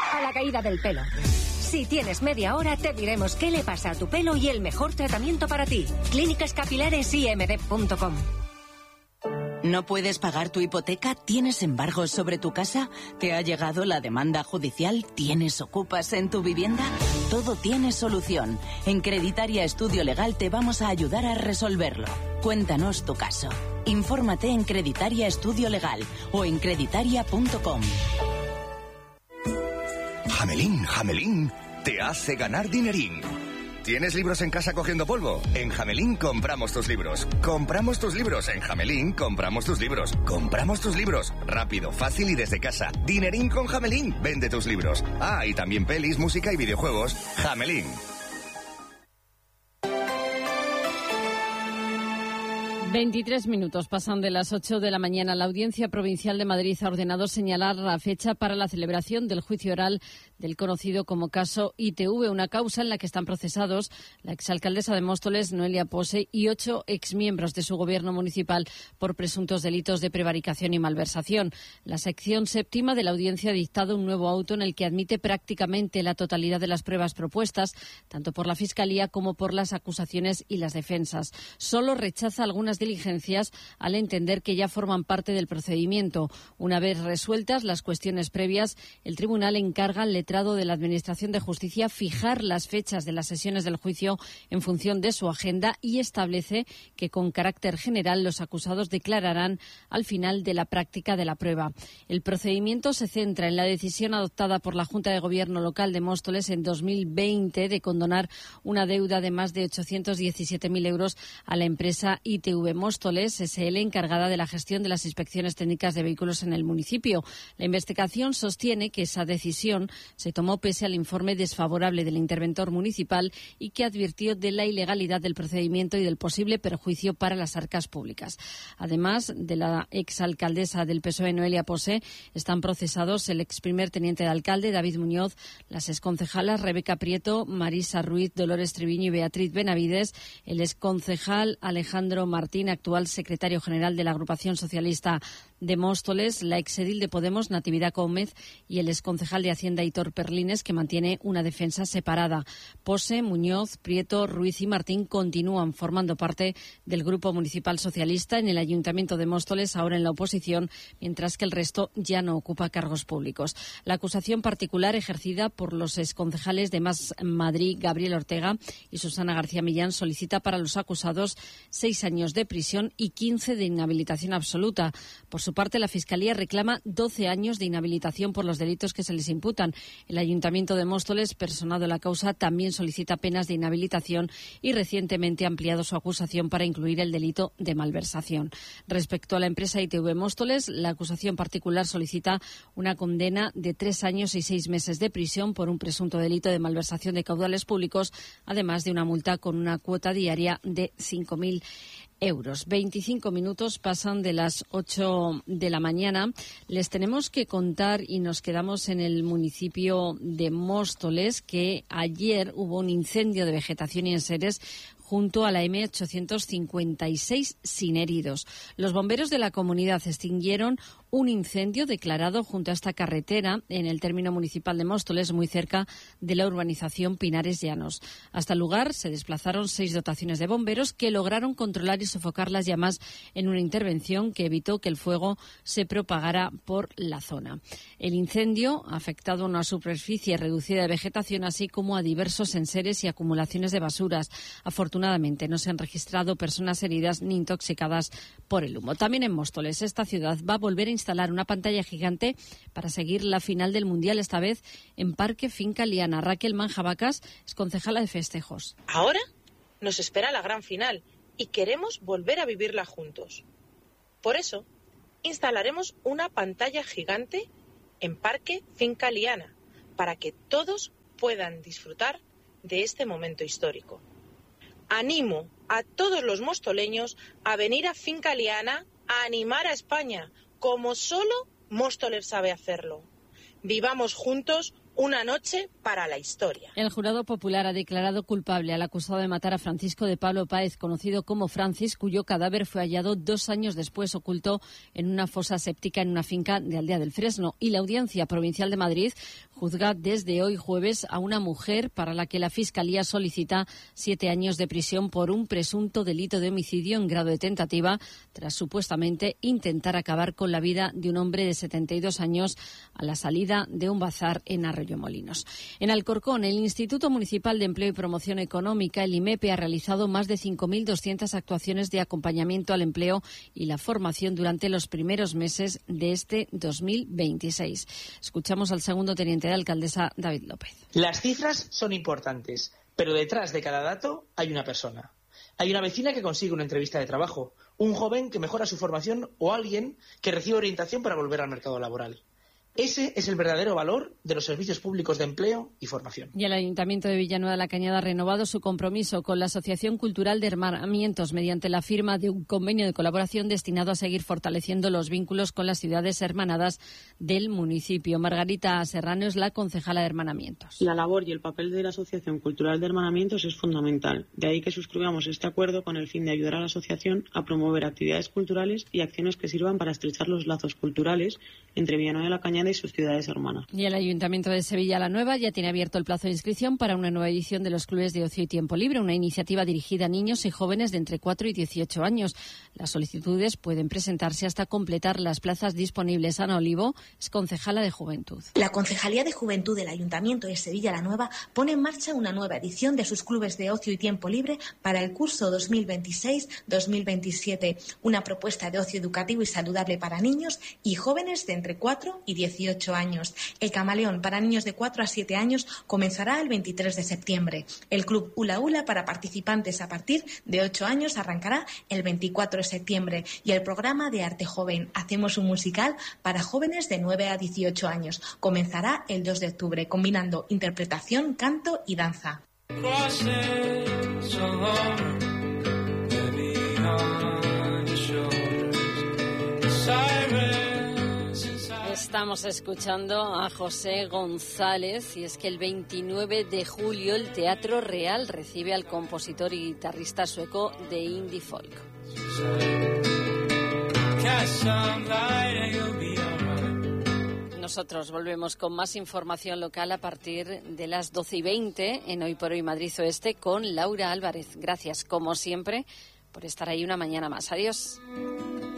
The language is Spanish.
a la caída del pelo. Si tienes media hora, te diremos qué le pasa a tu pelo y el mejor tratamiento para ti. clínicascapilaresimd.com. ¿No puedes pagar tu hipoteca? ¿Tienes embargos sobre tu casa? ¿Te ha llegado la demanda judicial? ¿Tienes ocupas en tu vivienda? Todo tiene solución. En Creditaria Estudio Legal te vamos a ayudar a resolverlo. Cuéntanos tu caso. Infórmate en Creditaria Estudio Legal o en creditaria.com. Jamelín, te hace ganar dinerín. ¿Tienes libros en casa cogiendo polvo? En Jamelín compramos tus libros. Compramos tus libros. En Jamelín compramos tus libros. Compramos tus libros. Rápido, fácil y desde casa. Dinerín con Jamelín. Vende tus libros. Ah, y también pelis, música y videojuegos. Jamelín. 23 minutos pasan de las 8 de la mañana. La Audiencia Provincial de Madrid ha ordenado señalar la fecha para la celebración del juicio oral del conocido como caso ITV, una causa en la que están procesados la exalcaldesa de Móstoles, Noelia Pose, y 8 exmiembros de su gobierno municipal por presuntos delitos de prevaricación y malversación. La sección séptima de la Audiencia ha dictado un nuevo auto en el que admite prácticamente la totalidad de las pruebas propuestas, tanto por la Fiscalía como por las acusaciones y las defensas. Solo rechaza algunas diligencias al entender que ya forman parte del procedimiento. Una vez resueltas las cuestiones previas, el tribunal encarga al letrado de la Administración de Justicia fijar las fechas de las sesiones del juicio en función de su agenda y establece que con carácter general los acusados declararán al final de la práctica de la prueba. El procedimiento se centra en la decisión adoptada por la Junta de Gobierno local de Móstoles en 2020 de condonar una deuda de más de 817.000 euros a la empresa ITV Móstoles, SL, encargada de la gestión de las inspecciones técnicas de vehículos en el municipio. La investigación sostiene que esa decisión se tomó pese al informe desfavorable del interventor municipal y que advirtió de la ilegalidad del procedimiento y del posible perjuicio para las arcas públicas. Además de la exalcaldesa del PSOE, Noelia Pose, están procesados el ex primer teniente de alcalde, David Muñoz, las exconcejalas Rebeca Prieto, Marisa Ruiz, Dolores Triviño y Beatriz Benavides, el exconcejal Alejandro Martín, actual secretario general de la Agrupación Socialista de Móstoles, la exedil de Podemos, Natividad Gómez, y el exconcejal de Hacienda, Hitor Perlines, que mantiene una defensa separada. Pose, Muñoz, Prieto, Ruiz y Martín continúan formando parte del Grupo Municipal Socialista en el Ayuntamiento de Móstoles, ahora en la oposición, mientras que el resto ya no ocupa cargos públicos. La acusación particular ejercida por los exconcejales de Más Madrid, Gabriel Ortega y Susana García Millán, solicita para los acusados 6 años de prisión y 15 de inhabilitación absoluta. Por su parte, la Fiscalía reclama 12 años de inhabilitación por los delitos que se les imputan. El Ayuntamiento de Móstoles, personado la causa, también solicita penas de inhabilitación y recientemente ha ampliado su acusación para incluir el delito de malversación. Respecto a la empresa ITV Móstoles, la acusación particular solicita una condena de 3 años y 6 meses de prisión por un presunto delito de malversación de caudales públicos, además de una multa con una cuota diaria de 5.000 euros. 25 minutos pasan de las 8 de la mañana. Les tenemos que contar, y nos quedamos en el municipio de Móstoles, que ayer hubo un incendio de vegetación y enseres junto a la M856 sin heridos. Los bomberos de la comunidad extinguieron un incendio declarado junto a esta carretera en el término municipal de Móstoles, muy cerca de la urbanización Pinares Llanos. Hasta el lugar se desplazaron 6 dotaciones de bomberos que lograron controlar y sofocar las llamas en una intervención que evitó que el fuego se propagara por la zona. El incendio ha afectado a una superficie reducida de vegetación, así como a diversos enseres y acumulaciones de basuras. Afortunadamente no se han registrado personas heridas ni intoxicadas por el humo. También en Móstoles, esta ciudad va a volver a instalar una pantalla gigante para seguir la final del Mundial, esta vez en Parque Finca Liana. Raquel Manjabacas es concejala de festejos. Ahora nos espera la gran final y queremos volver a vivirla juntos. Por eso, instalaremos una pantalla gigante en Parque Finca Liana para que todos puedan disfrutar de este momento histórico. Animo a todos los mostoleños a venir a Finca Liana a animar a España, como solo Móstoles sabe hacerlo. Vivamos juntos Una noche para la historia. El jurado popular ha declarado culpable al acusado de matar a Francisco de Pablo Páez, conocido como Francis, cuyo cadáver fue hallado 2 años después oculto en una fosa séptica en una finca de Aldea del Fresno. Y la Audiencia Provincial de Madrid juzga desde hoy jueves a una mujer para la que la Fiscalía solicita 7 años de prisión por un presunto delito de homicidio en grado de tentativa, tras supuestamente intentar acabar con la vida de un hombre de 72 años a la salida de un bazar en Arroyomolinos. En Alcorcón, el Instituto Municipal de Empleo y Promoción Económica, el IMEPE, ha realizado más de 5.200 actuaciones de acompañamiento al empleo y la formación durante los primeros meses de este 2026. Escuchamos al segundo teniente de alcaldesa, David López. Las cifras son importantes, pero detrás de cada dato hay una persona. Hay una vecina que consigue una entrevista de trabajo, un joven que mejora su formación o alguien que recibe orientación para volver al mercado laboral. Ese es el verdadero valor de los servicios públicos de empleo y formación. Y el Ayuntamiento de Villanueva de la Cañada ha renovado su compromiso con la Asociación Cultural de Hermanamientos mediante la firma de un convenio de colaboración destinado a seguir fortaleciendo los vínculos con las ciudades hermanadas del municipio. Margarita Serrano es la concejala de Hermanamientos. La labor y el papel de la Asociación Cultural de Hermanamientos es fundamental. De ahí que suscribamos este acuerdo con el fin de ayudar a la asociación a promover actividades culturales y acciones que sirvan para estrechar los lazos culturales entre Villanueva de la Cañada y sus ciudades hermanas. Y el Ayuntamiento de Sevilla la Nueva ya tiene abierto el plazo de inscripción para una nueva edición de los clubes de ocio y tiempo libre, una iniciativa dirigida a niños y jóvenes de entre 4 y 18 años. Las solicitudes pueden presentarse hasta completar las plazas disponibles. Ana Olivo es concejala de Juventud. La Concejalía de Juventud del Ayuntamiento de Sevilla la Nueva pone en marcha una nueva edición de sus clubes de ocio y tiempo libre para el curso 2026-2027, una propuesta de ocio educativo y saludable para niños y jóvenes de entre 4 y 18 años. El Camaleón para niños de 4 a 7 años comenzará el 23 de septiembre. El Club Hula Hula para participantes a partir de 8 años arrancará el 24 de septiembre. Y el programa de Arte Joven Hacemos un musical para jóvenes de 9 a 18 años comenzará el 2 de octubre, combinando interpretación, canto y danza. Estamos escuchando a José González y es que el 29 de julio el Teatro Real recibe al compositor y guitarrista sueco de indie folk. Nosotros volvemos con más información local a partir de las 12:20 en Hoy por Hoy Madrid Oeste con Laura Álvarez. Gracias, como siempre, por estar ahí una mañana más. Adiós.